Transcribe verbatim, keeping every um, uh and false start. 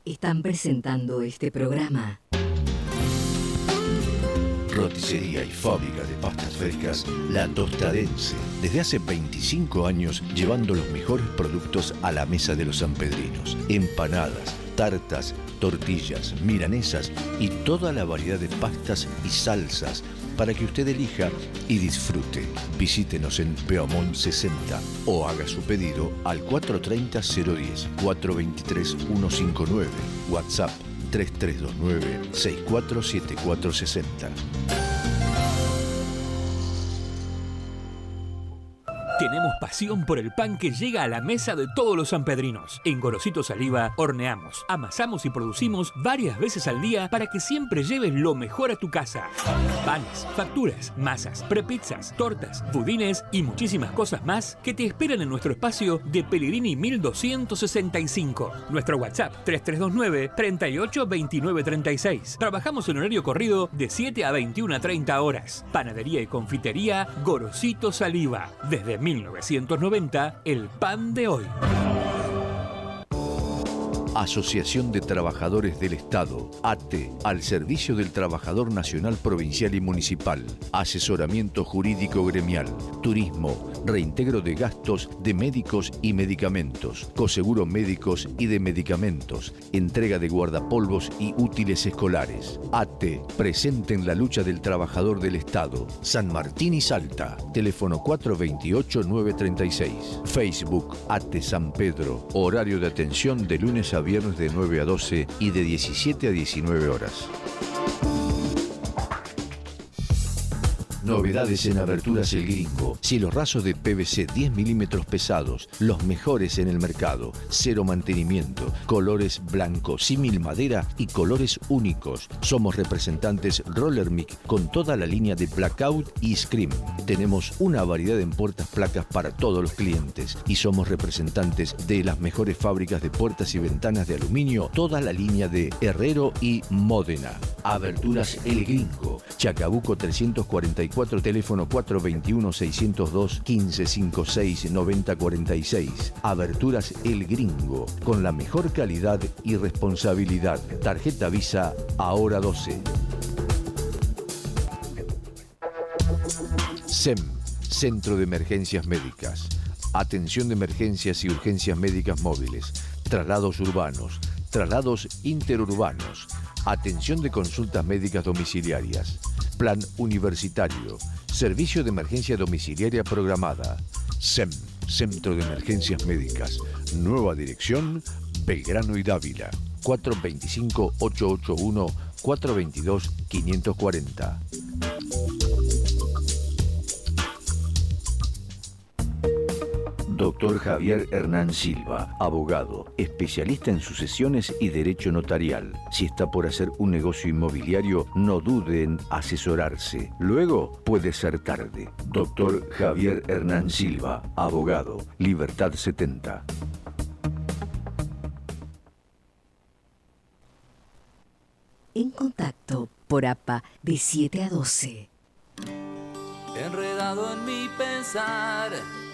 están presentando este programa. Roticería y fábrica de pastas frescas La Tostadense. Desde hace veinticinco años llevando los mejores productos a la mesa de los sanpedrinos. Empanadas, tartas, tortillas, milanesas y toda la variedad de pastas y salsas para que usted elija y disfrute. Visítenos en Beaumont sesenta o haga su pedido al cuatro tres cero cero uno cero, cuatro dos tres uno cinco nueve, WhatsApp tres tres dos nueve, seis cuatro siete cuatro seis cero. Tenemos pasión por el pan que llega a la mesa de todos los sanpedrinos. En Gorosito Saliva horneamos, amasamos y producimos varias veces al día para que siempre lleves lo mejor a tu casa. Panes, facturas, masas, prepizzas, tortas, budines y muchísimas cosas más que te esperan en nuestro espacio de Pellegrini mil doscientos sesenta y cinco. Nuestro WhatsApp tres tres dos nueve, treinta y ocho, veintinueve, treinta y seis. Trabajamos en horario corrido de siete a veintiuna a treinta horas. Panadería y confitería Gorosito Saliva. Desde mil novecientos noventa, el pan de hoy. Asociación de Trabajadores del Estado, A T E, al servicio del trabajador nacional, provincial y municipal. Asesoramiento jurídico gremial, turismo, reintegro de gastos de médicos y medicamentos, coseguro médicos y de medicamentos, entrega de guardapolvos y útiles escolares. A T E, presente en la lucha del trabajador del Estado. San Martín y Salta. Teléfono cuatro dos ocho, nueve tres seis. Facebook A T E San Pedro. Horario de atención de lunes a viernes de nueve a doce y de diecisiete a diecinueve horas. Novedades en Aberturas El Gringo. Cielos rasos de P V C diez milímetros pesados, los mejores en el mercado. Cero mantenimiento, colores blanco, símil madera y colores únicos. Somos representantes Rollermic con toda la línea de Blackout y Scream. Tenemos una variedad en puertas placas para todos los clientes y somos representantes de las mejores fábricas de puertas y ventanas de aluminio, toda la línea de Herrero y Módena. Aberturas El Gringo. Chacabuco trescientos cuarenta y cuatro, teléfono cuatro dos uno, seis cero dos, uno cinco cinco seis, nueve cero cuatro seis. Aberturas El Gringo, con la mejor calidad y responsabilidad. Tarjeta Visa ahora doce. S E M, Centro de Emergencias Médicas. Atención de emergencias y urgencias médicas móviles. Traslados urbanos. Traslados interurbanos. Atención de consultas médicas domiciliarias. Plan universitario. Servicio de emergencia domiciliaria programada. S E M, Centro de Emergencias Médicas. Nueva dirección, Belgrano y Dávila. cuatro dos cinco, ocho ocho uno, cuatro dos dos, cinco cuatro cero. Doctor Javier Hernán Silva, abogado, especialista en sucesiones y derecho notarial. Si está por hacer un negocio inmobiliario, no dude en asesorarse. Luego puede ser tarde. Doctor Javier Hernán Silva, abogado, Libertad setenta. En contacto por A P A de siete a doce. Enredado en mi pensar,